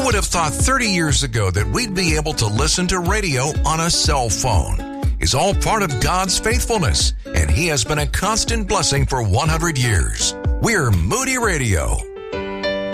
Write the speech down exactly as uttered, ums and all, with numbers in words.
would have thought thirty years ago that we'd be able to listen to radio on a cell phone? Is all part of God's faithfulness, and He has been a constant blessing for one hundred years. We're Moody Radio.